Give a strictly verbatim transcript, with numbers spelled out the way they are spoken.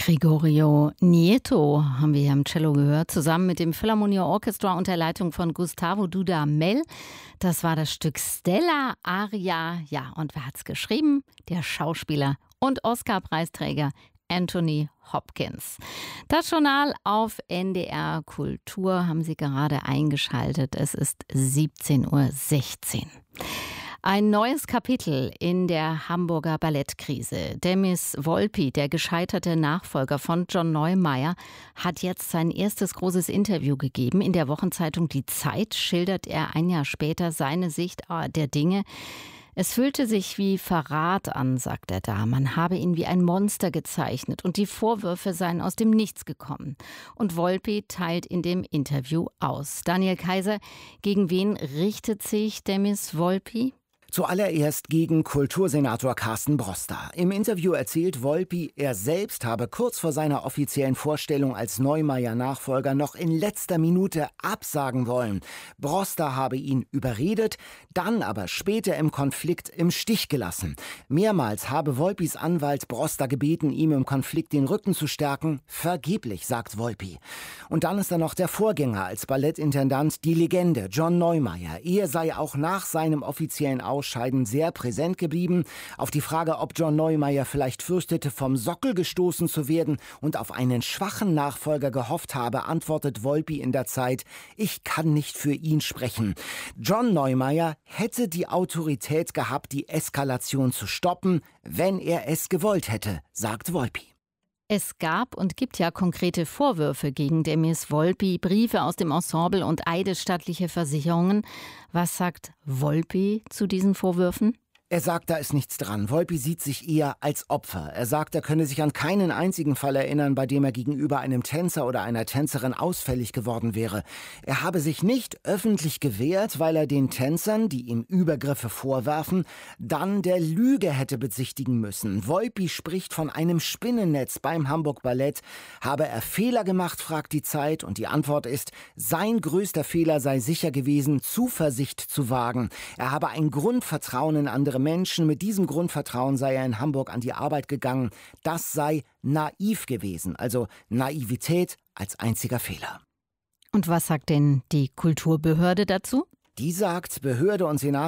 Gregorio Nieto haben wir hier am Cello gehört, zusammen mit dem Philharmonia Orchestra unter Leitung von Gustavo Dudamel. Das war das Stück Stella Aria. Ja, und wer hat's geschrieben? Der Schauspieler und Oscar-Preisträger Anthony Hopkins. Das Journal auf N D R Kultur haben Sie gerade eingeschaltet. Es ist siebzehn Uhr sechzehn. Ein neues Kapitel in der Hamburger Ballettkrise. Demis Volpi, der gescheiterte Nachfolger von John Neumeier, hat jetzt sein erstes großes Interview gegeben. In der Wochenzeitung Die Zeit schildert er ein Jahr später seine Sicht der Dinge. Es fühlte sich wie Verrat an, sagt er da. Man habe ihn wie ein Monster gezeichnet und die Vorwürfe seien aus dem Nichts gekommen. Und Volpi teilt in dem Interview aus. Daniel Kaiser, gegen wen richtet sich Demis Volpi? Zuallererst gegen Kultursenator Carsten Broster. Im Interview erzählt Volpi, er selbst habe kurz vor seiner offiziellen Vorstellung als Neumeier-Nachfolger noch in letzter Minute absagen wollen. Broster habe ihn überredet, dann aber später im Konflikt im Stich gelassen. Mehrmals habe Volpis Anwalt Broster gebeten, ihm im Konflikt den Rücken zu stärken. Vergeblich, sagt Volpi. Und dann ist da noch der Vorgänger als Ballettintendant, die Legende John Neumeier. Er sei auch nach seinem offiziellen Ausscheiden sehr präsent geblieben. Auf die Frage, ob John Neumeier vielleicht fürchtete, vom Sockel gestoßen zu werden und auf einen schwachen Nachfolger gehofft habe, antwortet Volpi in der Zeit: Ich kann nicht für ihn sprechen. John Neumeier hätte die Autorität gehabt, die Eskalation zu stoppen, wenn er es gewollt hätte, sagt Volpi. Es gab und gibt ja konkrete Vorwürfe gegen Demis Volpi, Briefe aus dem Ensemble und eidesstattliche Versicherungen. Was sagt Volpi zu diesen Vorwürfen? Er sagt, da ist nichts dran. Volpi sieht sich eher als Opfer. Er sagt, er könne sich an keinen einzigen Fall erinnern, bei dem er gegenüber einem Tänzer oder einer Tänzerin ausfällig geworden wäre. Er habe sich nicht öffentlich gewehrt, weil er den Tänzern, die ihm Übergriffe vorwerfen, dann der Lüge hätte bezichtigen müssen. Volpi spricht von einem Spinnennetz beim Hamburg Ballett. Habe er Fehler gemacht, fragt die Zeit, und die Antwort ist, sein größter Fehler sei sicher gewesen, Zuversicht zu wagen. Er habe ein Grundvertrauen in andere Menschen. Mit diesem Grundvertrauen sei er in Hamburg an die Arbeit gegangen. Das sei naiv gewesen, also Naivität als einziger Fehler. Und was sagt denn die Kulturbehörde dazu? Die sagt, Behörde und Senat